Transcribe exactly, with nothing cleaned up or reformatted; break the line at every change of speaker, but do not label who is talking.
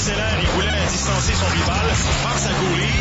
accélère, il voulait distancer son rival, passe à Goulet,